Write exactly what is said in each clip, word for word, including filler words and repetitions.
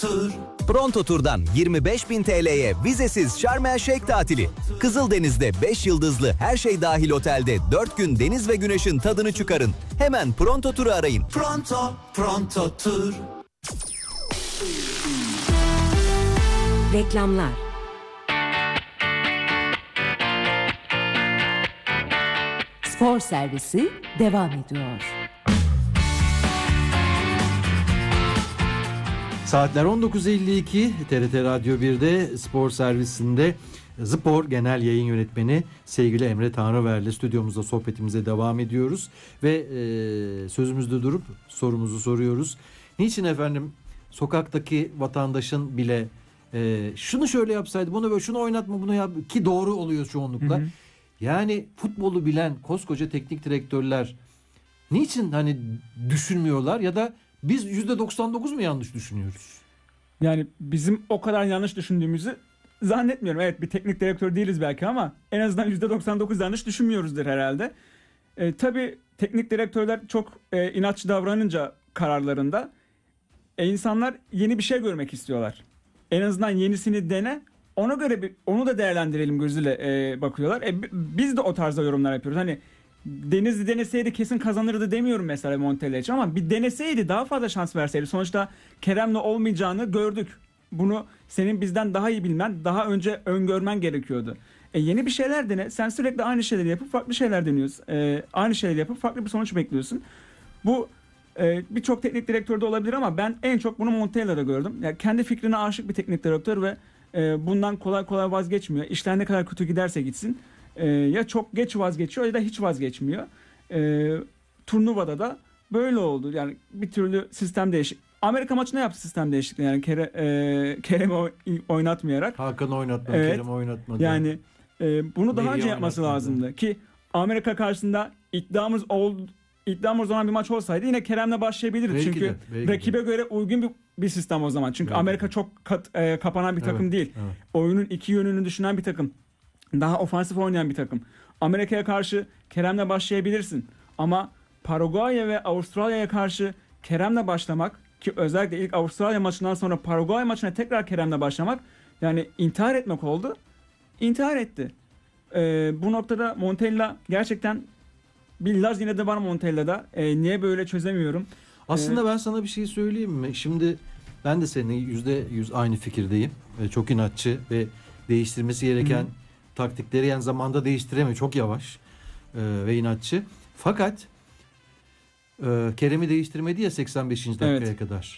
Tur. Pronto Tur'dan yirmi beş bin T L'ye vizesiz Şarm El Şeyh tatili. Kızıldeniz'de beş yıldızlı her şey dahil otelde dört gün deniz ve güneşin tadını çıkarın. Hemen Pronto Tur'u arayın. Pronto, Pronto Tur. Reklamlar. Spor servisi devam ediyor. Saatler on dokuz elli iki, T R T Radyo bir'de spor servisinde Spor Genel Yayın Yönetmeni sevgili Emre Tanrıver'le stüdyomuzda sohbetimize devam ediyoruz. Ve e, sözümüzde durup sorumuzu soruyoruz. Niçin efendim sokaktaki vatandaşın bile e, şunu şöyle yapsaydı, bunu böyle, şunu oynatma, bunu yap, ki doğru oluyor çoğunlukla. Hı hı. Yani futbolu bilen koskoca teknik direktörler niçin hani düşünmüyorlar, ya da biz yüzde doksan dokuz mu yanlış düşünüyoruz? Yani bizim o kadar yanlış düşündüğümüzü zannetmiyorum. Evet, bir teknik direktör değiliz belki ama en azından yüzde doksan dokuz yanlış düşünmüyoruzdur herhalde. E, tabii teknik direktörler çok e, inatçı davranınca kararlarında e, insanlar yeni bir şey görmek istiyorlar. En azından yenisini dene, ona göre bir, onu da değerlendirelim gözüyle e, bakıyorlar. E, biz de o tarzda yorumlar yapıyoruz. Hani Denizli deneseydi kesin kazanırdı demiyorum mesela Montella için, ama bir deneseydi, daha fazla şans verseydi. Sonuçta Kerem'le olmayacağını gördük. Bunu senin bizden daha iyi bilmen, daha önce öngörmen gerekiyordu. E yeni bir şeyler dene. Sen sürekli aynı şeyleri yapıp farklı şeyler deniyorsun. E, aynı şeyleri yapıp farklı bir sonuç bekliyorsun. Bu e, birçok teknik direktörde olabilir ama ben en çok bunu Montella'da gördüm. Yani kendi fikrine aşık bir teknik direktör ve e, bundan kolay kolay vazgeçmiyor. İşler ne kadar kötü giderse gitsin. Ee, ya çok geç vazgeçiyor ya da hiç vazgeçmiyor. Ee, turnuvada da böyle oldu. Yani bir türlü sistem değişik. Amerika maçında yaptı sistem değişikliği. Yani Kere, e, Kerem'i oynatmayarak. Hakan'ı oynatmadı, evet, Kerem'i oynatmadı. Yani e, bunu daha Neyi önce yapması oynatmadı? lazımdı. Ki Amerika karşısında iddiamız oldu. İddiamız olan bir maç olsaydı yine Kerem'le başlayabilirdi. Belki Çünkü de, belki rakibe de. göre uygun bir, bir sistem o zaman. Çünkü Belki Amerika de. çok kat, e, kapanan bir takım Evet, değil. evet. Oyunun iki yönünü düşünen bir takım. Daha ofansif oynayan bir takım. Amerika'ya karşı Kerem'le başlayabilirsin. Ama Paraguay'a ve Avustralya'ya karşı Kerem'le başlamak, ki özellikle ilk Avustralya maçından sonra Paraguay maçına tekrar Kerem'le başlamak, yani intihar etmek oldu. İntihar etti. Ee, bu noktada Montella gerçekten bir Laz yine de var Montella'da. Ee, niye böyle çözemiyorum. Aslında ee, ben sana bir şey söyleyeyim mi? Şimdi ben de seninle yüzde yüz aynı fikirdeyim. Ee, çok inatçı ve değiştirmesi gereken hı. taktikleri yani zamanda değiştiremiyor. Çok yavaş ee, ve inatçı. Fakat e, Kerem'i değiştirmedi ya seksen beşinci dakikaya evet. kadar.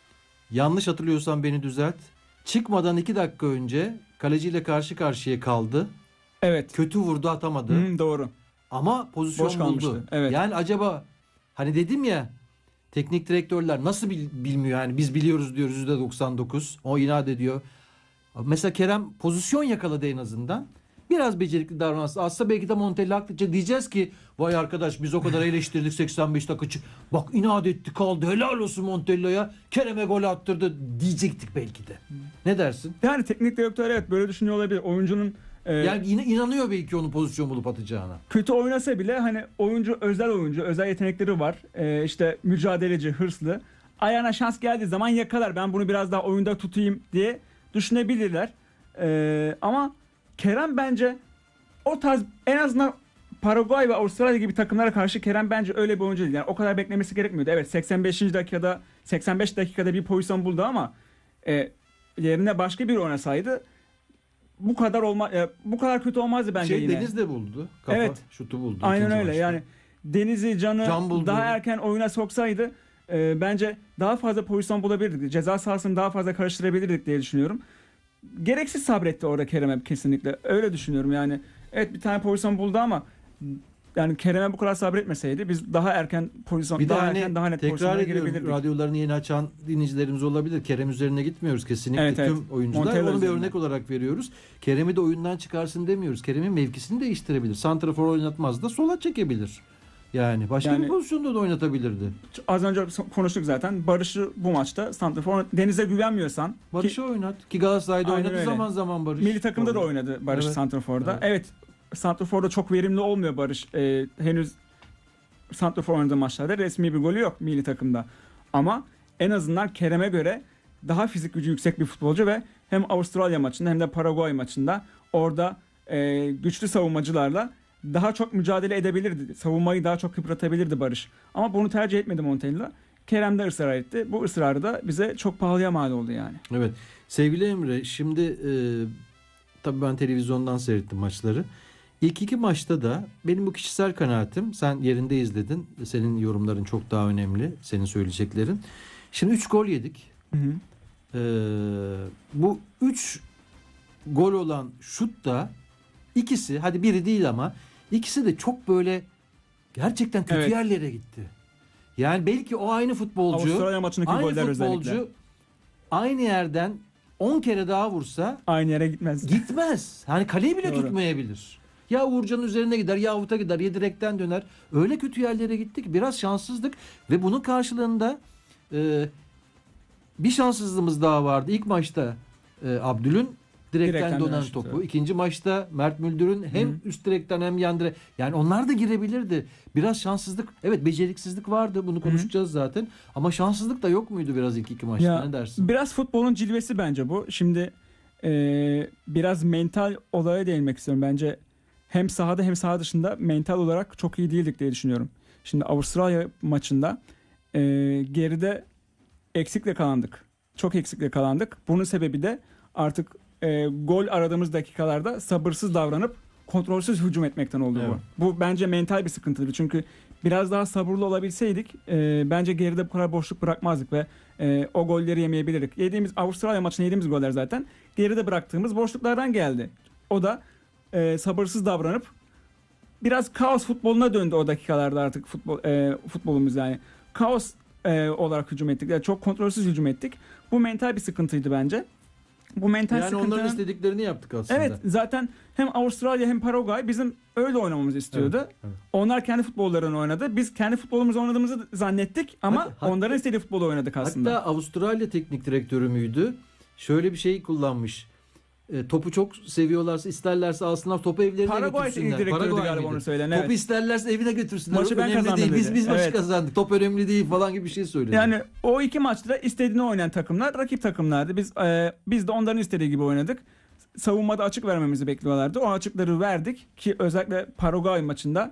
Yanlış hatırlıyorsam beni düzelt. Çıkmadan iki dakika önce kaleciyle karşı karşıya kaldı. Evet. Kötü vurdu, atamadı. Hı, doğru. Ama pozisyon boş buldu. Kalmıştı. Evet. Yani acaba hani dedim ya, teknik direktörler nasıl bil, bilmiyor yani, biz biliyoruz diyoruz yüzde doksan dokuz. O inat ediyor. Mesela Kerem pozisyon yakaladı en azından. Biraz becerikli davranması azsa belki de Montella haklıca diyeceğiz ki vay arkadaş biz o kadar eleştirdik seksen beş dakika çık. Bak inat etti kaldı, helal olsun Montella'ya, Kerem'e gol attırdı diyecektik belki de. Ne dersin? Yani teknik direktör evet böyle düşünüyor olabilir. Oyuncunun e, yani yine inanıyor belki onun pozisyon bulup atacağına. Kötü oynasa bile hani oyuncu özel oyuncu, özel yetenekleri var. E, işte mücadeleci, hırslı. Ayağına şans geldiği zaman yakalar. Ben bunu biraz daha oyunda tutayım diye düşünebilirler. E, ama Kerem bence o tarz, en azından Paraguay ve Avustralya gibi takımlara karşı Kerem bence öyle bir oyuncu değil. Yani o kadar beklemesi gerekmiyordu. Evet seksen beşinci dakikada seksen beş dakikada bir pozisyon buldu ama e, yerine başka biri oynasaydı bu kadar olma e, bu kadar kötü olmazdı bence şey, yine. Deniz de buldu. Kafa evet. şutu buldu. Aynen öyle. Maçta. Yani Deniz'i Can'ı Can daha erken oyuna soksaydı e, bence daha fazla pozisyon bulabilirdik. Ceza sahasını daha fazla karıştırabilirdik diye düşünüyorum. Gereksiz sabretti orada Kerem'e kesinlikle. Öyle düşünüyorum yani. Evet bir tane pozisyon buldu ama yani Kerem'e bu kadar sabretmeseydi biz daha erken pozisyon, bir daha de hani erken daha net pozisyona girebilirdik. Radyolarını yeni açan dinleyicilerimiz olabilir. Kerem üzerine gitmiyoruz kesinlikle, evet, tüm evet. oyuncular. Montella Onu bir üzerine. örnek olarak veriyoruz. Kerem'i de oyundan çıkarsın demiyoruz. Kerem'in mevkisini değiştirebilir. Santrafor oynatmaz da sola çekebilir. Yani başka yani, bir pozisyonda da oynatabilirdi. Az önce konuştuk zaten. Barış'ı bu maçta santrafor, Deniz'e güvenmiyorsan Barış'ı ki, oynat. Ki Galatasaray'da oynadı öyle. zaman zaman Barış. Milli takımda Doğru. da oynadı Barış evet. santraforda. Evet. evet. Santrafor'da çok verimli olmuyor Barış. Ee, henüz santrafor oynadığı maçlarda resmi bir golü yok milli takımda. Ama en azından Kerem'e göre daha fizik gücü yüksek bir futbolcu ve hem Avustralya maçında hem de Paraguay maçında orada e, güçlü savunmacılarla daha çok mücadele edebilirdi. Savunmayı daha çok yıpratabilirdi Barış. Ama bunu tercih etmedi Montella. Kerem de ısrar etti. Bu ısrarı da bize çok pahalıya mal oldu yani. Evet. Sevgili Emre, şimdi e, tabii ben televizyondan seyrettim maçları. İlk iki maçta da benim bu kişisel kanaatim, sen yerinde izledin. Senin yorumların çok daha önemli. Senin söyleyeceklerin. Şimdi üç gol yedik. Hı hı. Ee, bu üç gol olan şut da ikisi, hadi biri değil ama ikisi de çok böyle gerçekten kötü Evet. yerlere gitti. Yani belki o aynı futbolcu, Avustralya maçındaki aynı goller futbolcu özellikle. aynı yerden on kere daha vursa Aynı yere gitmez. gitmez. Hani kaleyi bile Doğru. tutmayabilir. Ya Uğurcan'ın üzerine gider ya avuta gider ya direkten döner. Öyle kötü yerlere gittik. Biraz şanssızlık ve bunun karşılığında e, bir şanssızlığımız daha vardı. İlk maçta e, Abdül'ün direkten, Direkten dönen dönen topu. şutu. İkinci maçta Mert Müldür'ün hem Hı. üst direkten hem yan direk. Yani onlar da girebilirdi. Biraz şanssızlık. Evet, beceriksizlik vardı. Bunu konuşacağız zaten. Ama şanssızlık da yok muydu biraz ilk iki maçta? Ya, Ne dersin? biraz futbolun cilvesi bence bu. Şimdi e, biraz mental olaya değinmek istiyorum. Bence hem sahada hem saha dışında mental olarak çok iyi değildik diye düşünüyorum. Şimdi Avustralya maçında e, geride eksikle kalandık. Çok eksikle kalandık. Bunun sebebi de artık e, gol aradığımız dakikalarda sabırsız davranıp kontrolsüz hücum etmekten oldu Evet. bu. Bu bence mental bir sıkıntıydı. Çünkü biraz daha sabırlı olabilseydik e, bence geride bu kadar boşluk bırakmazdık ve e, o golleri yemeyebilirdik. Yediğimiz Avustralya maçında yediğimiz goller zaten geride bıraktığımız boşluklardan geldi. O da e, sabırsız davranıp biraz kaos futboluna döndü o dakikalarda artık futbol e, futbolumuz yani. Kaos e, olarak hücum ettik. Yani çok kontrolsüz hücum ettik. Bu mental bir sıkıntıydı bence. Bu mental Yani sıkıntının... onların istediklerini yaptık aslında. Evet, zaten hem Avustralya hem Paraguay bizim öyle oynamamızı istiyordu. Evet, evet. Onlar kendi futbollarını oynadı. Biz kendi futbolumuzu oynadığımızı zannettik ama Hatta- hatta- onların istediği futbolu oynadık aslında. Hatta Avustralya teknik direktörü müydü? Şöyle bir şey kullanmış. E, topu çok seviyorlarsa, isterlerse alsınlar, topu evlerine Paraguay götürsünler. teknik direktörüydü Paraguay galiba mıydı? onu söyleyen, Topu evet. isterlerse evine götürsünler. Maçı ben önemli kazandım değil. Biz dedi. biz maçı Evet. kazandık. Top önemli değil falan gibi bir şey söyledi. Yani o iki maçta da istediğini oynayan takımlar rakip takımlardı. Biz e, biz de onların istediği gibi oynadık. Savunmada açık vermemizi bekliyorlardı. O açıkları verdik ki özellikle Paraguay maçında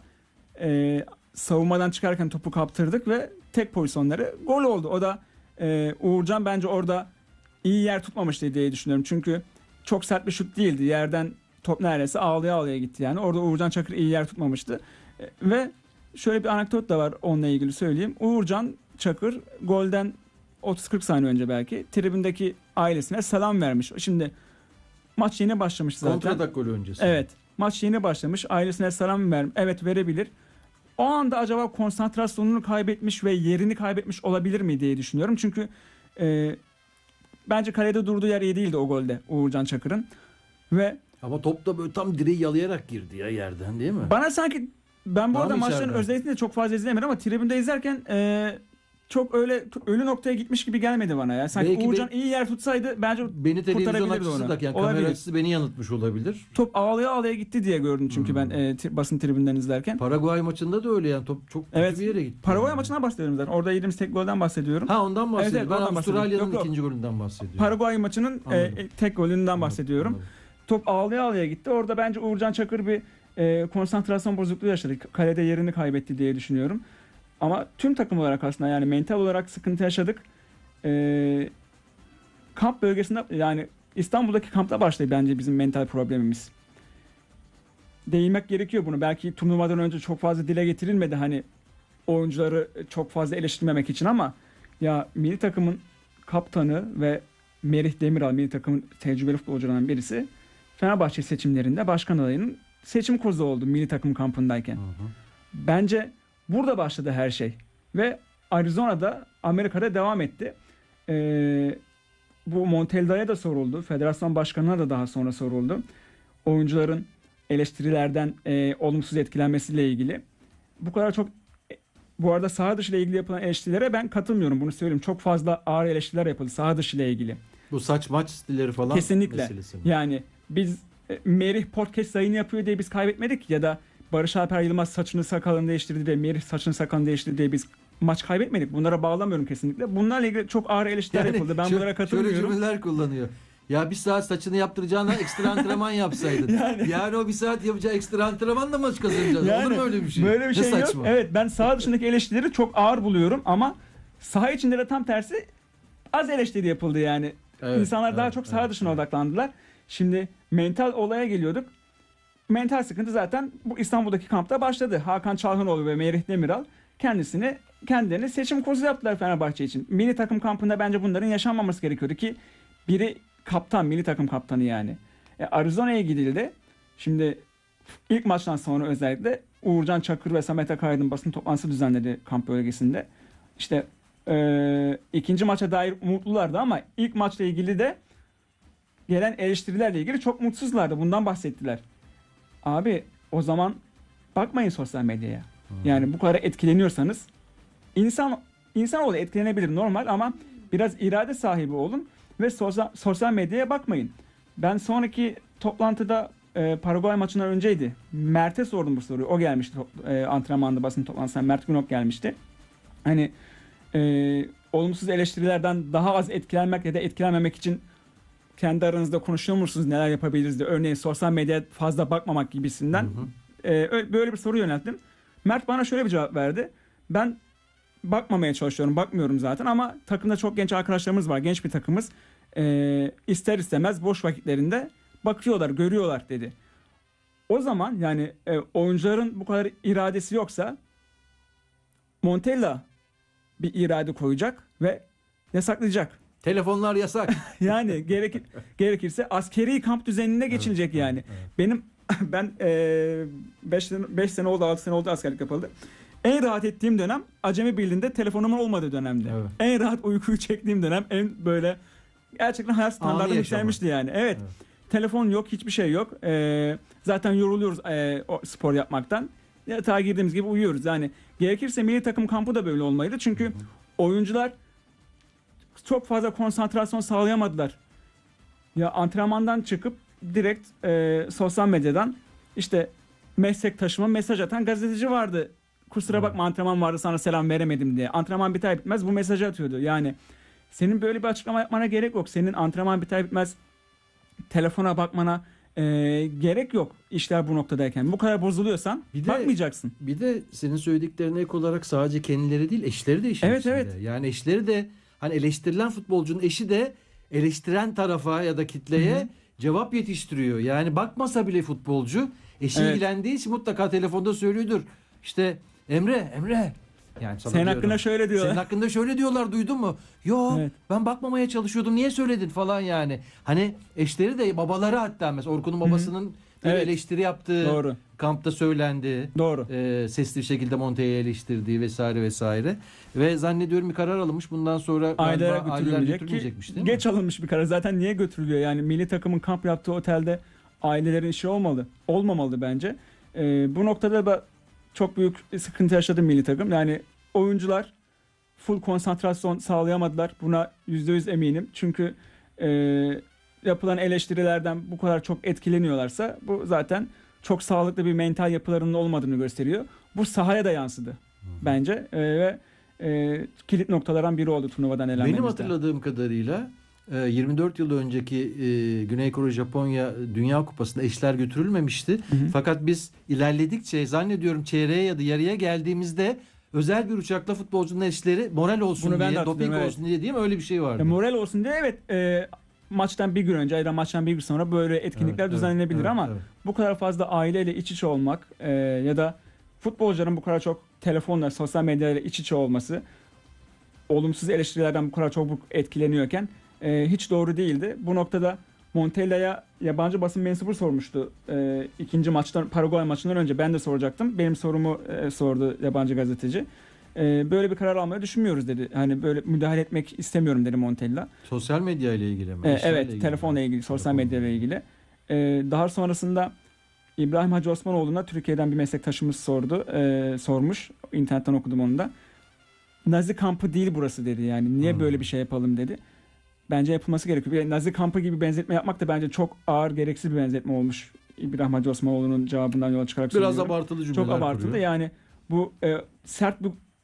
e, savunmadan çıkarken topu kaptırdık ve tek pozisyonları gol oldu. O da e, Uğurcan bence orada iyi yer tutmamıştı diye düşünüyorum. Çünkü çok sert bir şut değildi. Yerden top neredeyse ağlaya ağlaya gitti yani. Orada Uğurcan Çakır iyi yer tutmamıştı. E, ve şöyle bir anekdot da var onunla ilgili söyleyeyim. Uğurcan Çakır golden otuz kırk saniye önce belki tribündeki ailesine selam vermiş. Şimdi maç yeni başlamış zaten. Kontratak golü öncesi. Evet. Maç yeni başlamış. Ailesine selam ver. Evet, verebilir. O anda acaba konsantrasyonunu kaybetmiş ve yerini kaybetmiş olabilir mi diye düşünüyorum. Çünkü e, bence kalede durduğu yer iyi değildi o golde Uğurcan Çakır'ın. Ve Ama top da böyle tam direği yalayarak girdi ya yerden, değil mi? bana sanki ben bu Daha arada mı maçların içeriden? özellikle çok fazla izlemedim ama tribünde izlerken e, çok öyle ölü noktaya gitmiş gibi gelmedi bana ya. Sanki Belki Uğurcan be- iyi yer tutsaydı bence Beni televizyon kurtarabilirdi açısı onu. da yani Olabilir. kamera açısı beni yanıltmış olabilir. Top ağlaya ağlaya gitti diye gördüm çünkü ben e, tri- basın tribünden izlerken. Paraguay maçında da öyle yani, top çok kötü Evet. bir yere gitti. Paraguay yani. maçından bahsediyorum zaten. Orada yediğimiz tek golden bahsediyorum. Ha, ondan bahsediyorum. Evet, evet, ben ondan bahsediyorum. Avustralya'nın Yok, yok. ikinci golünden bahsediyorum. Paraguay maçının e, Anladım. e, tek golünden Anladım, bahsediyorum. anladım. Top ağlaya ağlaya gitti. Orada bence Uğurcan Çakır bir e, konsantrasyon bozukluğu yaşadı. Kalede yerini kaybetti diye düşünüyorum. Ama tüm takım olarak aslında yani mental olarak sıkıntı yaşadık. E, kamp bölgesinde yani İstanbul'daki kampta başladı bence bizim mental problemimiz. Değinmek gerekiyor bunu. Belki turnuvadan önce çok fazla dile getirilmedi hani oyuncuları çok fazla eleştirmemek için ama ya milli takımın kaptanı ve Merih Demiral milli takımın tecrübeli futbolcularından birisi Fenerbahçe seçimlerinde başkan adayının seçim kozu oldu milli takım kampındayken. Hı hı. Bence burada başladı her şey ve Arizona'da Amerika'da devam etti. Ee, bu Montella'ya da soruldu. Federasyon başkanına da daha sonra soruldu. Oyuncuların eleştirilerden e, olumsuz etkilenmesiyle ilgili. Bu kadar çok bu arada saha dışı ile ilgili yapılan eleştirilere ben katılmıyorum. Bunu söyleyeyim. Çok fazla ağır eleştiriler yapıldı saha dışı ile ilgili. Bu saç maç stilleri falan Kesinlikle. meselesi mi? Yani biz e, Merih podcast yayını yapıyor diye biz kaybetmedik ya da Barış Alper Yılmaz saçını sakalını değiştirdi diye Merih saçını sakalını değiştirdi diye biz maç kaybetmedik. Bunlara bağlamıyorum kesinlikle. Bunlarla ilgili çok ağır eleştiriler Yani yapıldı. Ben şö- bunlara katılmıyorum. Şöyle cümleler kullanıyor. Ya bir saat saçını yaptıracağına ekstra antrenman yapsaydın. Yani- yani o bir saat yapacağı ekstra antrenmanla maç kazanacağız. Yani Olur mu öyle bir şey? Böyle bir Ne şey yok. saçma. Evet, ben saha dışındaki eleştirileri çok ağır buluyorum ama saha içinde de tam tersi az eleştiri yapıldı yani. Evet, İnsanlar daha evet, çok saha evet, dışına evet. odaklandılar. Şimdi mental olaya geliyorduk. Mental sıkıntı zaten bu İstanbul'daki kampta başladı. Hakan Çalhanoğlu ve Merih Demiral kendisini kendilerini seçim konusu yaptılar Fenerbahçe için. Milli takım kampında bence bunların yaşanmaması gerekiyordu ki biri kaptan, milli takım kaptanı yani. E, Arizona'ya gidildi. Şimdi ilk maçtan sonra özellikle Uğurcan Çakır ve Samet Akaydın basın toplantısı düzenledi kamp bölgesinde. İşte e, ikinci maça dair umutlulardı ama ilk maçla ilgili de gelen eleştirilerle ilgili çok mutsuzlardı. Bundan bahsettiler. Abi o zaman bakmayın sosyal medyaya. Yani bu kadar etkileniyorsanız insan insanoğlu etkilenebilir normal ama biraz irade sahibi olun ve sosyal, sosyal medyaya bakmayın. Ben sonraki toplantıda e, Paraguay maçından önceydi. Mert'e sordum bu soruyu. O gelmişti e, antrenmanda basın toplantısına. Mert Günok gelmişti. Hani e, olumsuz eleştirilerden daha az etkilenmek ya da etkilenmemek için kendi aranızda konuşuyor musunuz? Neler yapabiliriz diye. Örneğin sosyal medyaya fazla bakmamak gibisinden. Hı hı. E, böyle bir soru yönelttim. Mert bana şöyle bir cevap verdi. Ben bakmamaya çalışıyorum. Bakmıyorum zaten ama takımda çok genç arkadaşlarımız var. Genç bir takımız. E, ister istemez boş vakitlerinde bakıyorlar, görüyorlar dedi. O zaman yani e, oyuncuların bu kadar iradesi yoksa Montella bir irade koyacak ve yasaklayacak. Telefonlar yasak. Yani gerekir, gerekirse askeri kamp düzenine geçilecek evet, yani. Evet, evet. Benim ben beş sene oldu, altı sene oldu askerlik yapıldı. En rahat ettiğim dönem Acemi Birliği'nde telefonumun olmadığı dönemdi. Evet. En rahat uykuyu çektiğim dönem, en böyle gerçekten hayat standartım yükselmişti yani. Evet. evet. Telefon yok, hiçbir şey yok. Ee, zaten yoruluyoruz e, o spor yapmaktan. Yatağa girdiğimiz gibi uyuyoruz. Yani gerekirse milli takım kampı da böyle olmalıydı. Çünkü Hı-hı. oyuncular çok fazla konsantrasyon sağlayamadılar. Ya antrenmandan çıkıp direkt e, sosyal medyadan işte meslektaşıma mesaj atan gazeteci vardı. Kusura Hı-hı. bakma antrenman vardı sana selam veremedim diye. Antrenman biter bitmez bu mesajı atıyordu. Yani senin böyle bir açıklama yapmana gerek yok. Senin antrenman biter bitmez telefona bakmana e, gerek yok işler bu noktadayken. Bu kadar bozuluyorsan bir de, bakmayacaksın. Bir de senin söylediklerine ek olarak sadece kendileri değil eşleri de işin evet, içinde. Evet. Yani eşleri de hani eleştirilen futbolcunun eşi de eleştiren tarafa ya da kitleye Hı-hı. cevap yetiştiriyor. Yani bakmasa bile futbolcu eşi evet. ilgilendiği için mutlaka telefonda söylüyordur. İşte Emre, Emre yani senin diyorum. hakkında şöyle diyorlar. Senin hakkında şöyle diyorlar duydun mu? Yo evet. ben bakmamaya çalışıyordum niye söyledin falan yani. Hani eşleri de babaları hatta mesela Orkun'un babasının evet. eleştiri yaptığı Doğru. kampta söylendi. Doğru. E, sesli bir şekilde Monte'yi eleştirdiği vesaire vesaire. Ve zannediyorum bir karar alınmış. Bundan sonra ailelere götürülmeyecekmiş ki, geç alınmış bir karar. Zaten niye götürülüyor? Yani milli takımın kamp yaptığı otelde ailelerin işi olmalı. Olmamalı bence. E, bu noktada da çok büyük sıkıntı yaşadı milli takım. Yani oyuncular full konsantrasyon sağlayamadılar. Buna yüzde yüz eminim. Çünkü e, yapılan eleştirilerden bu kadar çok etkileniyorlarsa bu zaten çok sağlıklı bir mental yapılarının olmadığını gösteriyor. Bu sahaya da yansıdı Hı-hı. bence e, ve e, kilit noktalardan biri oldu turnuvadan elenmemizde. Benim hatırladığım kadarıyla yirmi dört yıl önceki e, Güney Kore Japonya Dünya Kupası'nda eşler götürülmemişti. Hı hı. Fakat biz ilerledikçe zannediyorum çeyreğe ya da yarıya geldiğimizde özel bir uçakla futbolcunun eşleri moral olsun Bunu diye, doping evet. olsun diye değil mi? Öyle bir şey vardı. E, moral olsun diye evet e, maçtan bir gün önce ya da maçtan bir gün sonra böyle etkinlikler evet, düzenlenebilir evet, ama evet. bu kadar fazla aileyle iç içe olmak e, ya da futbolcuların bu kadar çok telefonla, sosyal medyayla iç içe olması olumsuz eleştirilerden bu kadar çok etkileniyorken Ee, hiç doğru değildi. Bu noktada Montella'ya yabancı basın mensubu sormuştu. Ee, ikinci maçtan, Paraguay maçından önce ben de soracaktım. Benim sorumu e, sordu yabancı gazeteci. Ee, böyle bir karar almayı düşünmüyoruz dedi. Hani böyle müdahale etmek istemiyorum dedi Montella. Sosyal medya ile ilgili mi? Ee, evet, ilgili telefonla mi? ilgili, sosyal medya ile ilgili. Ee, daha sonrasında İbrahim Hacı Osmanoğlu'na Türkiye'den bir meslektaşımız sordu. Ee, sormuş. İnternetten okudum onu da. Nazi kampı değil burası dedi. Yani niye hmm. böyle bir şey yapalım dedi. Bence yapılması gerekiyor. Nazi kampı gibi benzetme yapmak da bence çok ağır, gereksiz bir benzetme olmuş. İbrahim Hacı Osmanoğlu'nun cevabından yola çıkarak Biraz söylüyorum. abartılı cümleler Çok abartılı. kuruyor. Yani bu e, sert bir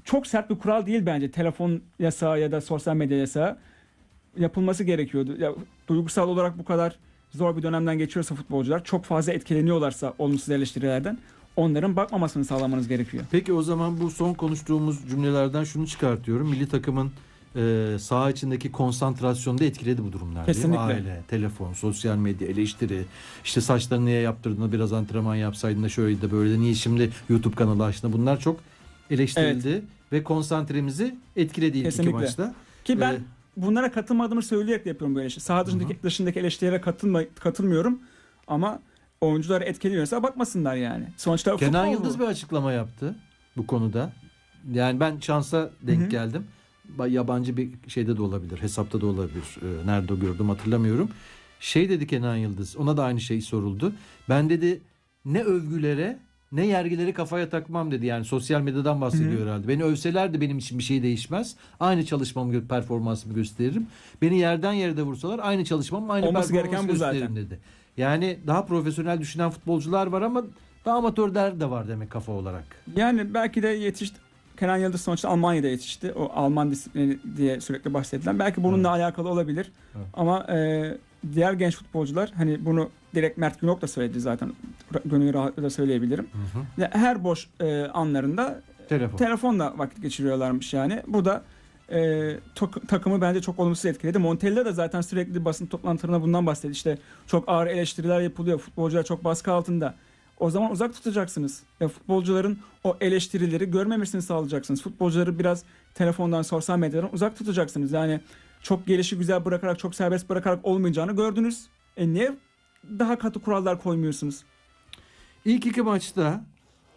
çok sert bir kural değil bence. Telefon yasağı ya da sosyal medya yasağı yapılması gerekiyordu. Ya, duygusal olarak bu kadar zor bir dönemden geçiyorsa futbolcular, çok fazla etkileniyorlarsa olumsuz eleştirilerden, onların bakmamasını sağlamanız gerekiyor. Peki o zaman bu son konuştuğumuz cümlelerden şunu çıkartıyorum. Milli takımın e, saha içindeki konsantrasyonu da etkiledi bu durumlar. Kesinlikle. Değil mi? Aile, telefon, sosyal medya, eleştiri. İşte saçlarını niye yaptırdığını, biraz antrenman yapsaydın da şöyle de böyle de, niye şimdi YouTube kanalı açtın? Bunlar çok eleştirildi evet. ve konsantremizi etkiledi ilk Kesinlikle. iki maçta. Ki ben ee, bunlara katılmadığımı söyleyerek de yapıyorum böyle şey. Saha dışındaki, dışındaki eleştirilere katılma, katılmıyorum ama oyuncuları etkiliyorsa bakmasınlar yani. Sonuçta Kenan futbol Yıldız bu. bir açıklama yaptı bu konuda. Yani ben şansa denk Hı-hı. geldim. Yabancı bir şeyde de olabilir, hesapta da olabilir. Ee, nerede gördüm hatırlamıyorum. Şey dedi Kenan Yıldız, ona da aynı şey soruldu. Ben dedi ne övgülere ne yergileri kafaya takmam dedi. Yani sosyal medyadan bahsediyor Hı-hı. herhalde. Beni övseler de benim için bir şey değişmez. Aynı çalışmamı, performansımı gösteririm. Beni yerden yere de vursalar aynı çalışmamı, aynı olması performansımı gösteririm zaten. dedi. Yani daha profesyonel düşünen futbolcular var ama daha amatörler de var demek kafa olarak. Yani belki de yetişti. Kenan Yıldız sonuçta Almanya'da yetişti. O Alman disiplini diye sürekli bahsedilen. Belki bununla evet. alakalı olabilir. Evet. Ama e, diğer genç futbolcular, hani bunu direkt Mert Günok da söyledi zaten. Gönül rahatlıkla da söyleyebilirim. Hı hı. Her boş e, anlarında Telefon. telefonla vakit geçiriyorlarmış yani. Bu da e, to- takımı bence çok olumsuz etkiledi. Montella da zaten sürekli basın toplantılarında bundan bahsetti. İşte çok ağır eleştiriler yapılıyor. Futbolcular çok baskı altında. O zaman uzak tutacaksınız. Ya futbolcuların o eleştirileri görmemesini sağlayacaksınız. Futbolcuları biraz telefondan, sosyal medyadan uzak tutacaksınız. Yani çok gelişi güzel bırakarak, çok serbest bırakarak olmayacağını gördünüz. E niye daha katı kurallar koymuyorsunuz? İlk iki maçta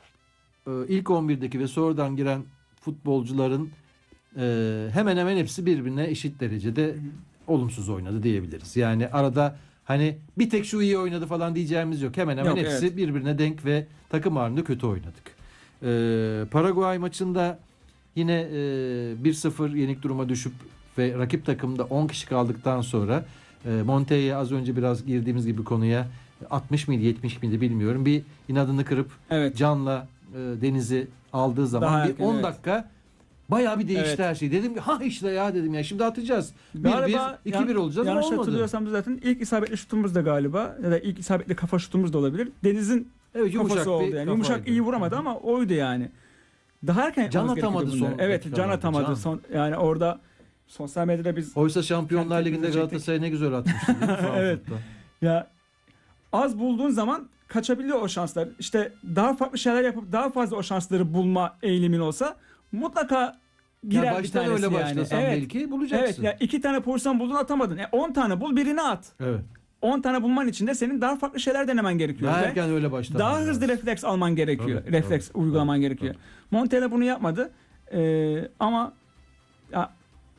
ilk on birdeki ve sonradan giren futbolcuların hemen hemen hepsi birbirine eşit derecede Hı-hı. olumsuz oynadı diyebiliriz. Yani arada hani bir tek şu iyi oynadı falan diyeceğimiz yok. Hemen hemen yok, hepsi evet. birbirine denk ve takım halinde kötü oynadık. Ee, Paraguay maçında yine e, bir sıfır yenik duruma düşüp ve rakip takımda on kişi kaldıktan sonra e, Montella az önce biraz girdiğimiz gibi konuya altmış mıydı yetmiş miydi bilmiyorum. Bir inadını kırıp evet. Can'la e, Deniz'i aldığı zaman Daha bir erken, on evet. dakika bayağı bir değişti evet. her şey. Dedim ki ha işte ya dedim ya şimdi atacağız. bir bir iki bir olacağız ama olmadı. Yanlış hatırlıyorsam zaten ilk isabetli şutumuz da galiba ya da ilk isabetli kafa şutumuz da olabilir. Deniz'in evet, kafası oldu yani. Yumuşak iyi vuramadı Hı-hı. ama oydu yani. Daha erken Can atamadı son. Evet can atamadı can. son. Yani orada sosyal medyada biz oysa Şampiyonlar Ligi'nde Galatasaray ne güzel atmıştı. evet. Ya az bulduğun zaman kaçabiliyor o şanslar. İşte daha farklı şeyler yapıp daha fazla o şansları bulma eğilimin olsa mutlaka girer ya bir tanesi öyle yani. Evet. Belki bulacaksın. Evet ya iki tane pozisyon buldun atamadın. E on tane bul birini at. Evet. on tane bulman için de senin daha farklı şeyler denemen gerekiyor. Daha erken öyle başlaman. Daha hızlı lazım. refleks alman gerekiyor. Tabii, refleks tabii, uygulaman tabii, gerekiyor. Tabii. Montella bunu yapmadı. Ee, ama ya,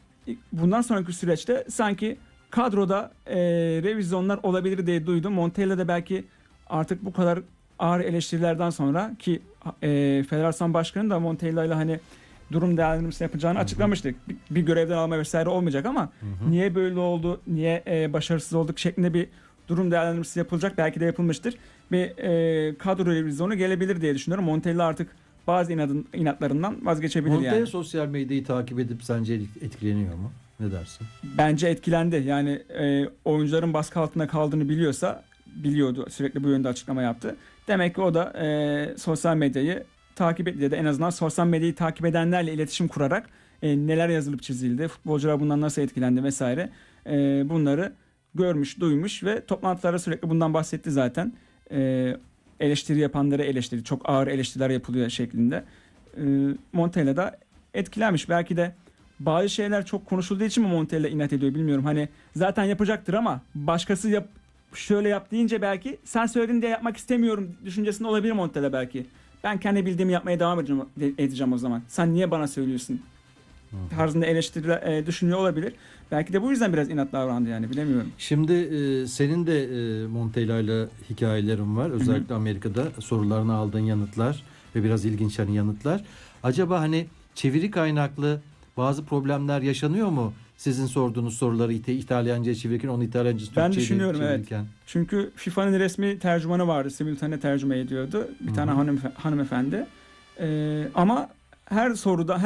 bundan sonraki süreçte sanki kadroda e, revizyonlar olabilir diye duydum. Montella da belki artık bu kadar ağır eleştirilerden sonra ki e, Federasyon Başkanı da Montella ile hani durum değerlendirmesi yapacağını Hı-hı. açıklamıştık. Bir, bir görevden alma vesaire olmayacak ama Hı-hı. niye böyle oldu, niye e, başarısız olduk şeklinde bir durum değerlendirmesi yapılacak. Belki de yapılmıştır. Ve e, kadro revizyonu gelebilir diye düşünüyorum. Montella artık bazı inadın, inatlarından vazgeçebilir Montella yani. Montella sosyal medyayı takip edip sence etkileniyor mu? Ne dersin? Bence etkilendi. Yani e, oyuncuların baskı altında kaldığını biliyorsa, biliyordu. Sürekli bu yönde açıklama yaptı. Demek ki o da e, sosyal medyayı takip etti ya da en azından sosyal medyayı takip edenlerle iletişim kurarak e, neler yazılıp çizildi, futbolcular bundan nasıl etkilendi vesaire e, bunları görmüş, duymuş ve toplantılarda sürekli bundan bahsetti zaten. E, eleştiri yapanlara eleştiri, çok ağır eleştiriler yapılıyor şeklinde. E, Montella da etkilenmiş. Belki de bazı şeyler çok konuşulduğu için mi Montella inat ediyor bilmiyorum. Hani zaten yapacaktır ama başkası yap, şöyle yap deyince belki sen söyledin diye yapmak istemiyorum düşüncesinde olabilir Montella belki. Ben kendi bildiğimi yapmaya devam edeceğim, edeceğim o zaman. Sen niye bana söylüyorsun? Hı. Tarzında eleştiriler e, düşünüyor olabilir. Belki de bu yüzden biraz inat davrandı yani bilemiyorum. Şimdi e, senin de e, Montella ile hikayelerin var. Özellikle Hı-hı. Amerika'da sorularına aldığın yanıtlar ve biraz ilginç hani yanıtlar. Acaba hani çeviri kaynaklı bazı problemler yaşanıyor mu? Sizin sorduğunuz soruları İta- İtalyanca'ya çevirirken onu İtalyanca Türkçe'ye Ben düşünüyorum çevirirken. evet. Çünkü FIFA'nın resmi tercümanı vardı. Simultane tercüme ediyordu. Bir Hı-hı. tane hanım, hanımefendi. Ee, ama her soruda